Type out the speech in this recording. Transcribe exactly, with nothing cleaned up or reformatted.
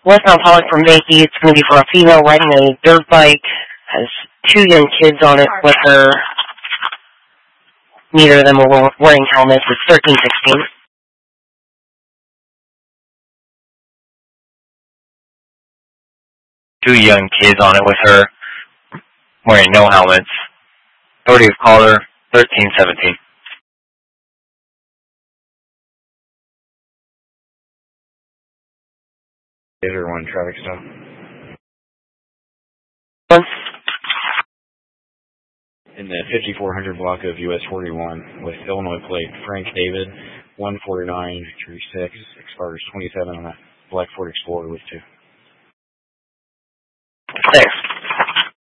Westbound Pollock from Bakey. It's going to be for a female riding a dirt bike. Has two young kids on it with her. Neither of them are wearing helmets. It's thirteen sixteen. Two young kids on it with her wearing no helmets. Authority of caller, thirteen seventeen. Later one traffic stop. One. In the fifty-four hundred block of U S forty-one with Illinois plate, Frank David, one forty-nine thirty-six, expires twenty-seven on that black Ford Explorer with two.